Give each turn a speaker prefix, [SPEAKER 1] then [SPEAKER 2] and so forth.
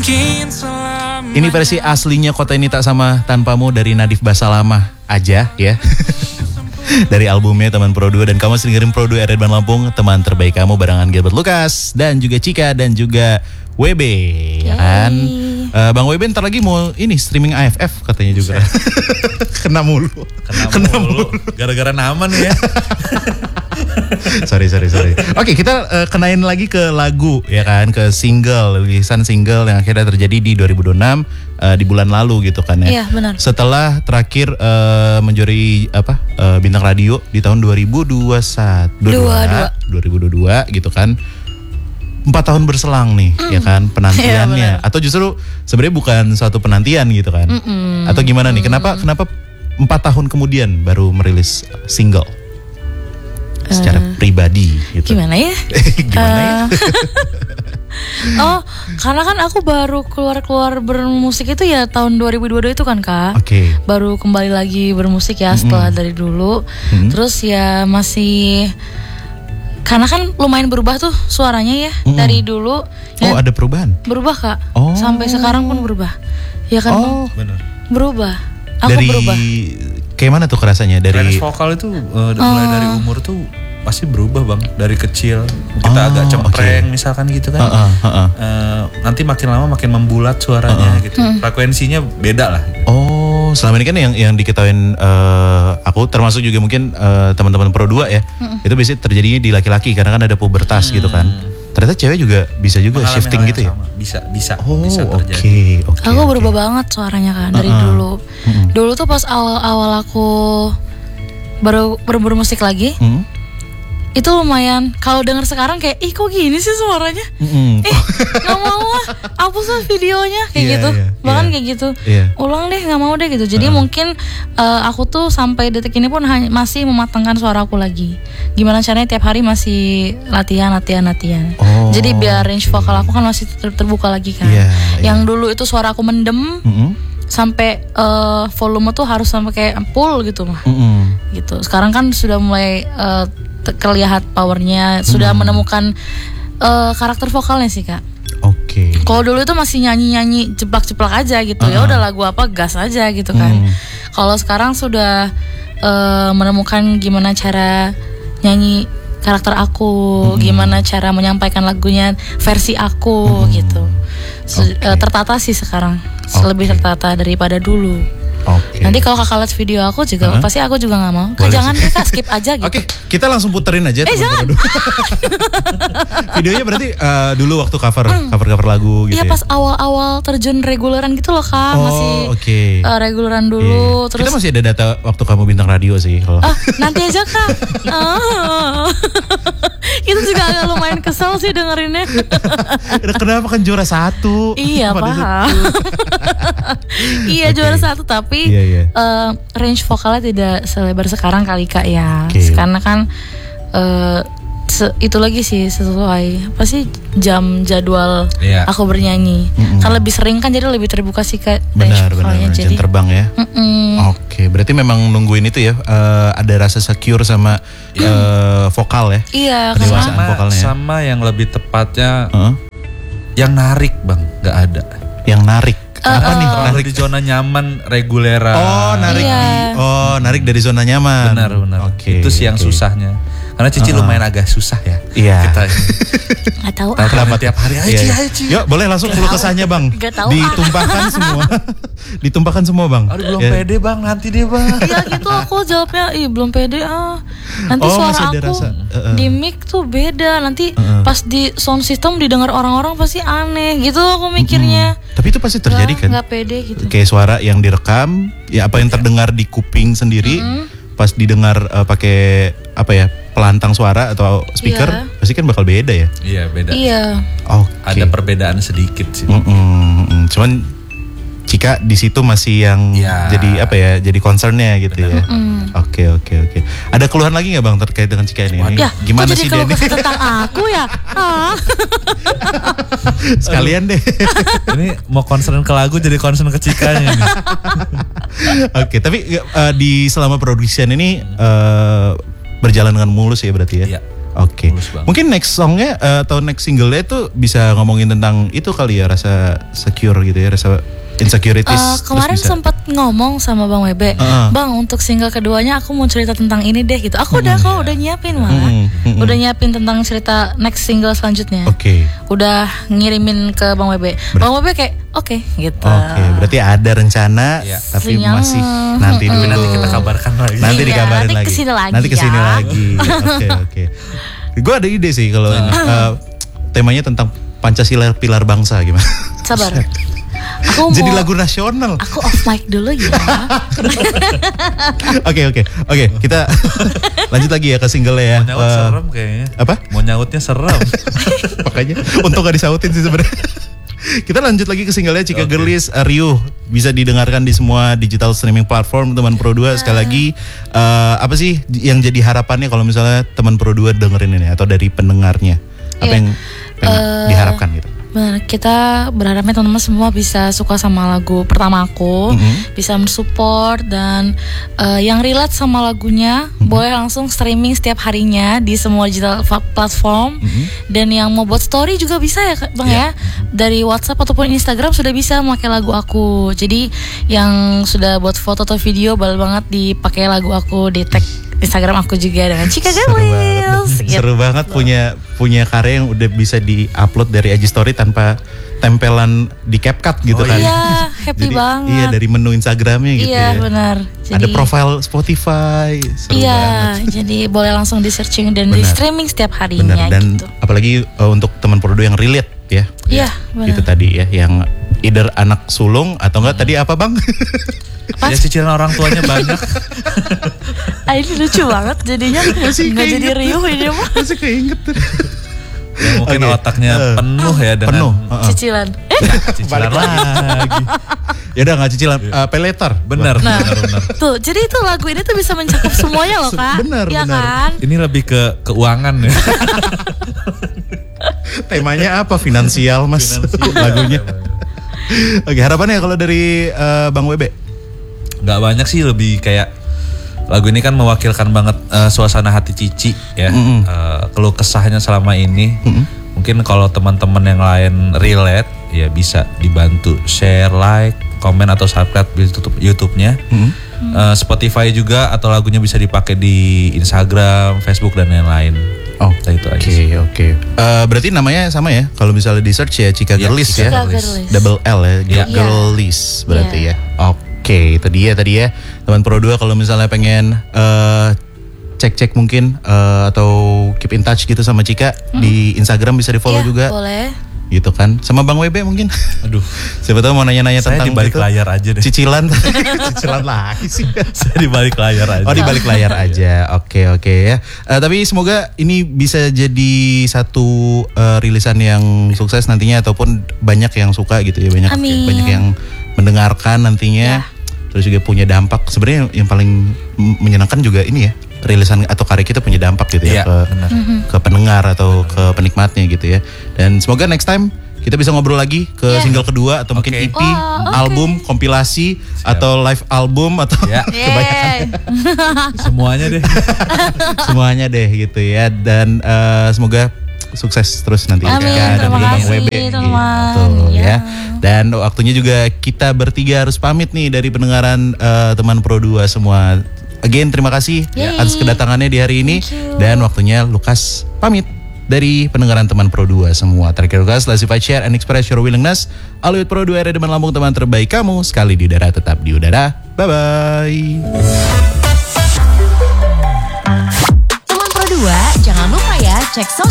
[SPEAKER 1] Ini versi aslinya Kota Ini Tak Sama Tanpamu dari Nadif Basalama aja ya. Dari albumnya Teman Pro 2. Dan kamu sering dengerin Pro 2 Redban Lampung, teman terbaik kamu barengan Gilbert Lucas dan juga Cika dan juga WB ya kan. Bang WB ntar lagi mau ini streaming AFF katanya juga. Kena mulu. Gara-gara nama nih ya. Sorry. Oke, kita kenain lagi ke lagu ya kan, ke single, rilisan single yang akhirnya terjadi di 2026 di bulan lalu gitu kan ya.
[SPEAKER 2] Iya, benar.
[SPEAKER 1] Setelah terakhir menjuri bintang radio di tahun 2022 gitu kan. 4 tahun berselang nih ya kan penantiannya. Atau justru sebenarnya bukan suatu penantian gitu kan. Atau gimana nih? Kenapa 4 tahun kemudian baru merilis single? Secara pribadi gitu.
[SPEAKER 2] Gimana ya? Oh, karena kan aku baru keluar bermusik itu ya tahun 2022 itu kan Kak.
[SPEAKER 1] Oke.
[SPEAKER 2] Baru kembali lagi bermusik ya setelah dari dulu. Terus ya masih, karena kan lumayan berubah tuh suaranya ya dari dulu.
[SPEAKER 1] Oh, ada perubahan?
[SPEAKER 2] Berubah Kak.
[SPEAKER 1] Oh.
[SPEAKER 2] Sampai sekarang pun berubah. Ya kan?
[SPEAKER 1] Oh,
[SPEAKER 3] benar.
[SPEAKER 2] Berubah. Aku
[SPEAKER 1] dari,
[SPEAKER 2] berubah.
[SPEAKER 1] Kayak mana tuh kerasanya dari
[SPEAKER 3] range vokal itu mulai dari umur tuh pasti berubah Bang. Dari kecil kita agak cempreng misalkan gitu kan. Nanti makin lama makin membulat suaranya gitu. Frekuensinya beda lah.
[SPEAKER 1] Oh, selama ini kan yang diketahuin aku termasuk juga mungkin teman-teman Pro 2 ya. Itu biasanya terjadinya di laki-laki karena kan ada pubertas gitu kan. Ternyata cewek juga bisa juga mengalami shifting gitu ya.
[SPEAKER 3] Bisa
[SPEAKER 1] Oke.
[SPEAKER 3] terjadi.
[SPEAKER 2] Aku berubah banget suaranya kan dari dulu. Dulu tuh pas awal aku baru bermusik lagi. Itu lumayan, kalau denger sekarang kayak ih kok gini sih suaranya. Gak mau lah, hapus videonya kayak gitu. Bahkan kayak gitu. Ulang deh, gak mau deh gitu. Jadi mungkin aku tuh sampai detik ini pun masih mematangkan suara aku lagi. Gimana caranya tiap hari masih latihan. Jadi biar range vokal aku kan masih terbuka lagi kan. Yang dulu itu suara aku mendem. Sampai volume tuh harus sampai kayak full gitu mah. Gitu. Sekarang kan sudah mulai kelihatan powernya, sudah menemukan karakter vokalnya sih Kak.
[SPEAKER 1] Oke.
[SPEAKER 2] Kalau dulu itu masih nyanyi jeplak-jeplak aja gitu. Ya udah lagu apa gas aja gitu kan. Kalau sekarang sudah menemukan gimana cara nyanyi karakter aku, gimana cara menyampaikan lagunya versi aku gitu. Tertata sih sekarang. Lebih tertata daripada dulu. Nanti kalau kakak lihat video aku juga pasti aku juga nggak mau. Jangan deh Kak, skip aja gitu.
[SPEAKER 1] Oke, kita langsung puterin aja.
[SPEAKER 2] Jangan.
[SPEAKER 1] Videonya berarti dulu waktu cover lagu gitu.
[SPEAKER 2] Iya, pas awal-awal terjun reguleran gitu loh Kak. Masih reguleran dulu. Terus
[SPEAKER 1] kita masih ada data waktu kamu bintang radio sih kalau.
[SPEAKER 2] Nanti aja Kak. Itu juga agak lumayan kesel sih dengerinnya.
[SPEAKER 1] Kenapa kan juara 1?
[SPEAKER 2] Iya paham. Iya juara 1 tapi range vokalnya tidak selebar sekarang kali Kak ya. Karena kan itu lagi sih sesuai pasti jam jadwal aku bernyanyi. Kan lebih sering kan jadi lebih terbuka sih Kak.
[SPEAKER 1] Benar jam terbang ya. Oke, berarti memang nungguin itu ya. Ada rasa secure sama vokal ya.
[SPEAKER 2] Iya,
[SPEAKER 1] kedewasaan vokalnya.
[SPEAKER 3] Sama yang lebih tepatnya yang narik Bang, nggak ada.
[SPEAKER 1] Yang narik.
[SPEAKER 3] Apa nih? Narik di zona nyaman reguleran.
[SPEAKER 1] Oh, narik dari zona nyaman.
[SPEAKER 3] Benar. Itu sih yang susahnya. Karena Cici lumayan agak susah ya.
[SPEAKER 1] Iya.
[SPEAKER 3] Kita
[SPEAKER 2] nggak tahu.
[SPEAKER 3] Kenapa tiap hari ayo Ci.
[SPEAKER 1] Yuk, boleh langsung keluh kesahnya Bang. Ditumpahkan semua Bang.
[SPEAKER 3] Aduh belum pede Bang, nanti deh Bang.
[SPEAKER 2] Iya gitu aku jawabnya, belum pede Nanti suara aku di mic tuh beda. Nanti pas di sound system didengar orang-orang pasti aneh gitu aku mikirnya.
[SPEAKER 1] Tapi itu pasti terjadi kan?
[SPEAKER 2] Nggak pede gitu.
[SPEAKER 1] Kayak suara yang direkam, ya apa yang terdengar di kuping sendiri, pas didengar pakai pelantang suara atau speaker, pasti kan bakal beda ya?
[SPEAKER 3] Iya beda.
[SPEAKER 2] Iya.
[SPEAKER 3] Ada perbedaan sedikit sih.
[SPEAKER 1] Cuman Cika di situ masih yang jadi concernnya gitu ya. Oke. Ada keluhan lagi nggak Bang terkait dengan Cika ini? Gimana sih dia nih?
[SPEAKER 2] Tentang aku ya?
[SPEAKER 1] Sekalian deh.
[SPEAKER 3] Ini mau concern ke lagu jadi concern ke Cikanya nih.
[SPEAKER 1] Oke, tapi di selama produksian ini berjalan dengan mulus ya berarti ya?
[SPEAKER 3] Iya.
[SPEAKER 1] Oke.
[SPEAKER 3] Mulus banget.
[SPEAKER 1] Mungkin next songnya atau next single-nya itu bisa ngomongin tentang itu kali ya, rasa secure gitu ya, rasa insecurities.
[SPEAKER 2] Kemarin sempat ngomong sama Bang Webe, Bang untuk single keduanya aku mau cerita tentang ini deh gitu. Aku udah nyiapin malah, udah nyiapin tentang cerita next single selanjutnya.
[SPEAKER 1] Oke.
[SPEAKER 2] Udah ngirimin ke Bang Webe. Bang Webe kayak oke gitu.
[SPEAKER 1] Oke, berarti ada rencana, tapi
[SPEAKER 2] Sinyal.
[SPEAKER 1] masih nanti dulu.
[SPEAKER 3] Nanti kita kabarkan lagi.
[SPEAKER 1] Nanti
[SPEAKER 2] Iya,
[SPEAKER 1] dikabarin
[SPEAKER 2] nanti
[SPEAKER 1] lagi.
[SPEAKER 2] kesini lagi
[SPEAKER 1] Nanti kesini
[SPEAKER 2] ya.
[SPEAKER 1] lagi. Oke. Gue ada ide sih kalau ini. Temanya tentang Pancasila pilar bangsa gimana?
[SPEAKER 2] Sabar. Aku
[SPEAKER 1] Jadi
[SPEAKER 2] mau,
[SPEAKER 1] lagu nasional.
[SPEAKER 2] aku off mic dulu ya.
[SPEAKER 1] Oke. Kita lanjut lagi ya ke single ya.
[SPEAKER 3] Mau nyaut serem kayaknya.
[SPEAKER 1] Apa?
[SPEAKER 3] Mau nyautnya serem.
[SPEAKER 1] Makanya untung gak disautin sih sebenarnya. Kita lanjut lagi ke singlenya Cika Girlies, Riuh. Bisa didengarkan di semua digital streaming platform teman Pro 2. Sekali lagi apa sih yang jadi harapannya kalau misalnya teman Pro 2 dengerin ini atau dari pendengarnya? Apa yang diharapkan gitu?
[SPEAKER 2] Benar, kita berharapnya teman-teman semua bisa suka sama lagu pertama aku, bisa mensupport dan yang relate sama lagunya boleh langsung streaming setiap harinya di semua digital platform. Dan yang mau buat story juga bisa ya Bang ya, dari WhatsApp ataupun Instagram sudah bisa memakai lagu aku. Jadi yang sudah buat foto atau video boleh banget dipakai lagu aku, di tag Instagram aku juga dengan Cika Girlies.
[SPEAKER 1] Seru banget punya karya yang udah bisa di-upload dari IG Story tanpa tempelan di CapCut gitu kan.
[SPEAKER 2] Iya, happy
[SPEAKER 1] Jadi,
[SPEAKER 2] banget.
[SPEAKER 1] Iya, dari menu Instagramnya gitu
[SPEAKER 2] Iya,
[SPEAKER 1] ya.
[SPEAKER 2] benar.
[SPEAKER 1] Ada profile Spotify. Seru banget.
[SPEAKER 2] Jadi boleh langsung di searching dan di
[SPEAKER 1] Benar.
[SPEAKER 2] streaming setiap harinya
[SPEAKER 1] Benar, dan
[SPEAKER 2] gitu.
[SPEAKER 1] apalagi untuk teman Pro 2 yang relate ya.
[SPEAKER 2] Iya, benar.
[SPEAKER 1] Itu tadi ya, yang either anak sulung atau enggak tadi apa Bang?
[SPEAKER 3] Ya cicilan orang tuanya banyak.
[SPEAKER 2] Ini lucu banget jadinya. Nggak jadi riuh ini mah.
[SPEAKER 1] Masih keinget.
[SPEAKER 3] Ya, mungkin
[SPEAKER 1] Oke.
[SPEAKER 3] otaknya penuh ya dengan
[SPEAKER 1] Penuh.
[SPEAKER 2] Cicilan.
[SPEAKER 3] cicilan lagi.
[SPEAKER 1] Ya udah nggak cicilan, pay later.
[SPEAKER 3] Benar.
[SPEAKER 2] Tuh, jadi itu lagu ini tuh bisa mencakup semuanya loh Kak.
[SPEAKER 1] Benar,
[SPEAKER 2] Iya
[SPEAKER 1] benar.
[SPEAKER 2] kan?
[SPEAKER 3] Ini lebih ke keuangan ya.
[SPEAKER 1] Temanya apa? Finansial Mas. Lagunya. Oke, harapannya kalau dari Bang Webe?
[SPEAKER 3] Nggak banyak sih, lebih kayak lagu ini kan mewakilkan banget suasana hati Cici ya. Keluh kesahnya selama ini. Mungkin kalau teman-teman yang lain relate ya bisa dibantu share, like, komen atau subscribe di YouTube-nya. Spotify juga atau lagunya bisa dipakai di Instagram, Facebook dan lain-lain.
[SPEAKER 1] Oh,
[SPEAKER 3] itu aja sih.
[SPEAKER 1] Oke. Berarti namanya sama ya? Kalau misalnya di search ya Cika Girlies ya.
[SPEAKER 2] Cika Girlies.
[SPEAKER 1] Double L ya,
[SPEAKER 3] Iya.
[SPEAKER 1] Girlies berarti ya. Oke, itu dia tadi ya. Teman Pro 2 kalau misalnya pengen cek-cek mungkin atau keep in touch gitu sama Cika di Instagram bisa di follow
[SPEAKER 2] Iya,
[SPEAKER 1] juga.
[SPEAKER 2] boleh.
[SPEAKER 1] Gitu kan. Sama Bang Webe mungkin.
[SPEAKER 3] Aduh,
[SPEAKER 1] Siapa tahu mau nanya-nanya
[SPEAKER 3] saya
[SPEAKER 1] tentang
[SPEAKER 3] di balik
[SPEAKER 1] gitu.
[SPEAKER 3] layar aja deh.
[SPEAKER 1] Cicilan. Cicilan lagi sih.
[SPEAKER 3] Saya di balik layar aja.
[SPEAKER 1] Oh, di balik layar aja. Oke ya. Tapi semoga ini bisa jadi satu rilisan yang sukses nantinya ataupun banyak yang suka gitu ya,
[SPEAKER 2] Amin.
[SPEAKER 1] banyak yang mendengarkan nantinya. Terus juga punya dampak. Sebenarnya yang paling menyenangkan juga ini ya, rilisan atau karya kita punya dampak gitu ya
[SPEAKER 3] Iya, benar.
[SPEAKER 1] ke pendengar atau ke penikmatnya gitu ya. Dan semoga next time kita bisa ngobrol lagi ke single kedua atau mungkin EP, album, kompilasi atau live album atau kebanyakan
[SPEAKER 3] Semuanya deh.
[SPEAKER 1] semuanya deh gitu ya. Dan semoga sukses terus nanti
[SPEAKER 2] Amin,
[SPEAKER 1] dan
[SPEAKER 2] terima
[SPEAKER 1] juga Bang
[SPEAKER 2] kasih,
[SPEAKER 1] Webe
[SPEAKER 2] teman-teman.
[SPEAKER 1] gitu
[SPEAKER 2] Ya.
[SPEAKER 1] ya. Dan waktunya juga kita bertiga harus pamit nih dari pendengaran teman Pro 2 semua. Again terima kasih atas kedatangannya di hari ini. Dan waktunya Lukas pamit dari pendengaran teman Pro 2 semua. Terakhir Lukas, classify, share, and express your willingness. Aluyut Pro 2 Redeman Lampung, teman terbaik kamu. Sekali di udara tetap di udara. Bye-bye.
[SPEAKER 4] Teman Pro 2, jangan lupa ya cek